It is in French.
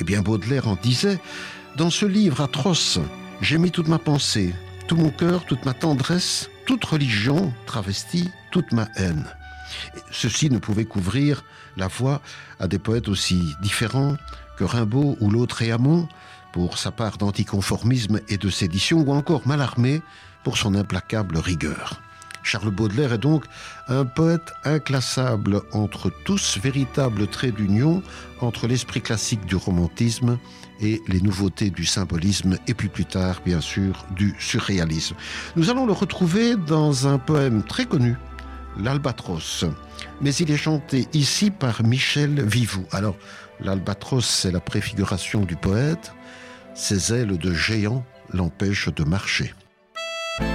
Eh bien, Baudelaire en disait: dans ce livre atroce, j'ai mis toute ma pensée, tout mon cœur, toute ma tendresse, toute religion travestie, toute ma haine. Et ceci ne pouvait couvrir la voie à des poètes aussi différents que Rimbaud ou Lautréamont, pour sa part d'anticonformisme et de sédition, ou encore Mallarmé pour son implacable rigueur. Charles Baudelaire est donc un poète inclassable entre tous, véritable trait d'union entre l'esprit classique du romantisme et les nouveautés du symbolisme, et puis plus tard, bien sûr, du surréalisme. Nous allons le retrouver dans un poème très connu, l'Albatros, mais il est chanté ici par Michel Vivoux. Alors, l'Albatros, c'est la préfiguration du poète. Ses ailes de géant l'empêchent de marcher.